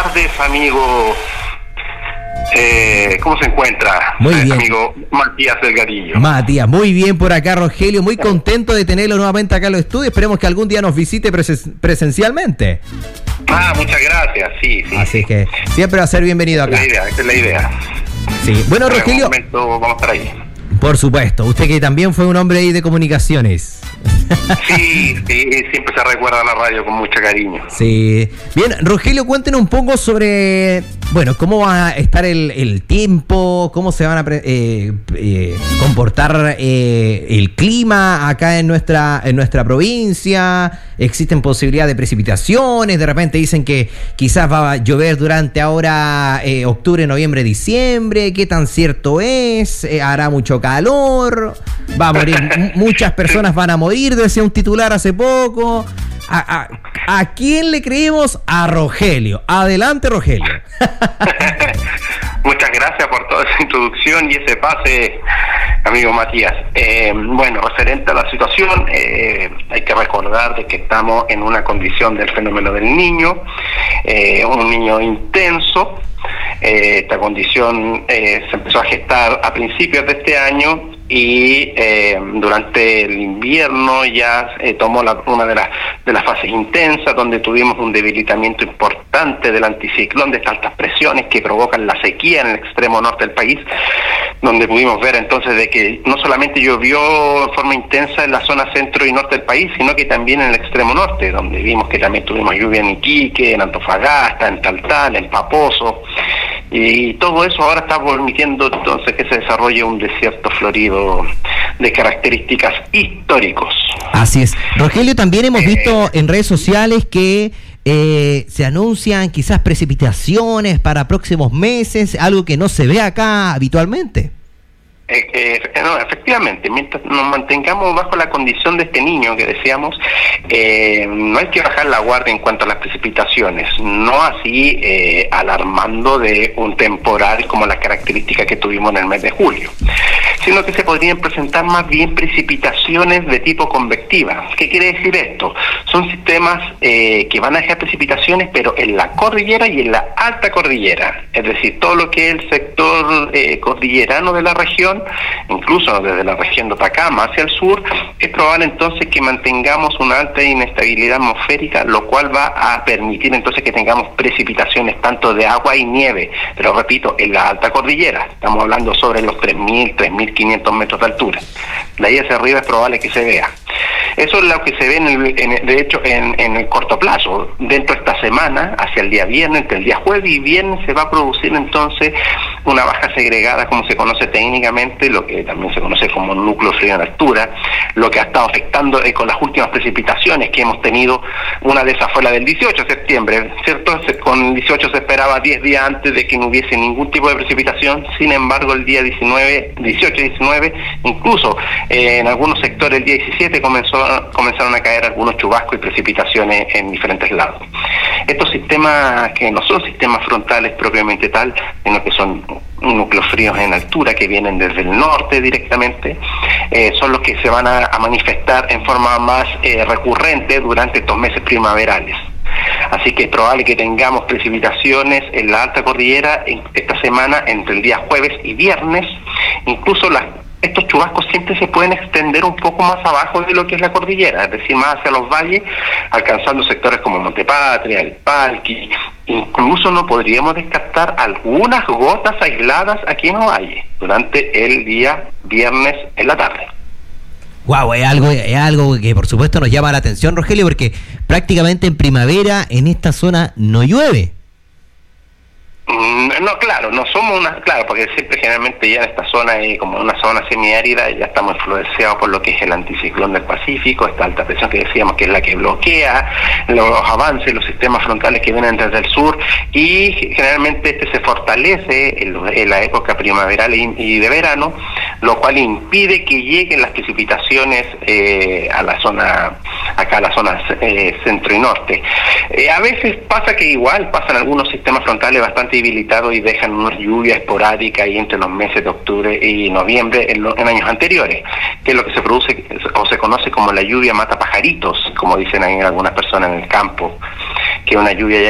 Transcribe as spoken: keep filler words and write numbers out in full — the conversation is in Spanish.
tardes, amigo. Eh, ¿Cómo se encuentra? Muy bien. Amigo Matías Delgadillo. Matías, muy bien por acá, Rogelio. Muy contento de tenerlo nuevamente acá en los estudios. Esperemos que algún día nos visite presen- presencialmente. Ah, muchas gracias. Sí, sí. Así que siempre va a ser bienvenido acá. Esa es la idea, esa es la idea. Sí. Bueno, En Rogelio. algún momento vamos a estar ahí. Por supuesto. Usted que también fue un hombre ahí de comunicaciones. Sí, sí, siempre se recuerda a la radio con mucho cariño. Sí. Bien, Rogelio, cuéntenos un poco sobre, bueno, cómo va a estar el, el tiempo, cómo se van a pre- eh, eh, comportar eh, el clima acá en nuestra en nuestra provincia. Existen posibilidades de precipitaciones, de repente dicen que quizás va a llover durante ahora eh, octubre, noviembre, diciembre. ¿Qué tan cierto es? Eh, ¿Hará mucho calor? ¿Va a morir? M- muchas personas van a morir, decía un titular hace poco. ¿A, a, ¿A quién le creemos? A Rogelio. Adelante, Rogelio. Muchas gracias por toda esa introducción y ese pase, amigo Matías. Eh, bueno, referente a la situación, eh, hay que recordar de que estamos en una condición del fenómeno del Niño, eh, un niño intenso. Eh, esta condición eh, se empezó a gestar a principios de este año y eh, durante el invierno ya eh, tomó la, una de las de las fases intensas, donde tuvimos un debilitamiento importante del anticiclón, de estas altas presiones que provocan la sequía en el extremo norte del país, donde pudimos ver entonces de que no solamente llovió en forma intensa en la zona centro y norte del país, sino que también en el extremo norte, donde vimos que también tuvimos lluvia en Iquique, en Antofagasta, en Taltal, en Paposo. Y todo eso ahora está permitiendo entonces que se desarrolle un desierto florido de características históricos. Así es. Rogelio, también hemos visto en redes sociales que eh, se anuncian quizás precipitaciones para próximos meses, algo que no se ve acá habitualmente. Eh, eh, no, efectivamente, mientras nos mantengamos bajo la condición de este niño que decíamos, eh, no hay que bajar la guardia en cuanto a las precipitaciones, no así eh, alarmando de un temporal como las características que tuvimos en el mes de julio, sino que se podrían presentar más bien precipitaciones de tipo convectiva. ¿Qué quiere decir esto? Son sistemas eh, que van a dejar precipitaciones, pero en la cordillera y en la alta cordillera, es decir, todo lo que es el sector eh, cordillerano de la región, incluso desde la región de Atacama hacia el sur, es probable entonces que mantengamos una alta inestabilidad atmosférica, lo cual va a permitir entonces que tengamos precipitaciones tanto de agua y nieve, pero repito, en la alta cordillera, estamos hablando sobre los tres mil, tres mil quinientos metros de altura. De ahí hacia arriba es probable que se vea. Eso es lo que se ve, en el, en, de hecho, en, en el corto plazo. Dentro de esta semana, hacia el día viernes, entre el día jueves y viernes, se va a producir entonces una baja segregada, como se conoce técnicamente, lo que también se conoce como núcleo frío en altura, lo que ha estado afectando eh, con las últimas precipitaciones que hemos tenido. Una de esas fue la del dieciocho de septiembre, ¿cierto? Con el dieciocho se esperaba diez días antes de que no hubiese ningún tipo de precipitación. Sin embargo, el día diecinueve, dieciocho y diecinueve, incluso eh, en algunos sectores el día diecisiete comenzó comenzaron a caer algunos chubascos y precipitaciones en diferentes lados. Estos sistemas, que no son sistemas frontales propiamente tal, sino que son núcleos fríos en altura que vienen desde el norte directamente, eh, son los que se van a, a manifestar en forma más eh, recurrente durante estos meses primaverales. Así que es probable que tengamos precipitaciones en la alta cordillera en esta semana entre el día jueves y viernes. Incluso las estos chubascos siempre se pueden extender un poco más abajo de lo que es la cordillera, es decir, más hacia los valles, alcanzando sectores como Montepatria, El Palqui. Incluso no podríamos descartar algunas gotas aisladas aquí en Ovalle durante el día viernes en la tarde. Wow, es algo, es algo que por supuesto nos llama la atención, Rogelio, porque prácticamente en primavera en esta zona no llueve. No, claro, no somos una, claro, porque siempre generalmente ya en esta zona, eh, como una zona semiárida, ya estamos influenciados por lo que es el anticiclón del Pacífico, esta alta presión que decíamos que es la que bloquea los avances, los sistemas frontales que vienen desde el sur, y generalmente este se fortalece en, en la época primaveral y, y de verano, lo cual impide que lleguen las precipitaciones eh, a la zona, acá a la zona eh, centro y norte. Eh, a veces pasa que igual pasan algunos sistemas frontales bastante debilitados y dejan una lluvia esporádica ahí entre los meses de octubre y noviembre en, lo, en años anteriores, que es lo que se produce o se conoce como la lluvia mata pajaritos, como dicen ahí algunas personas en el campo, que es una lluvia ya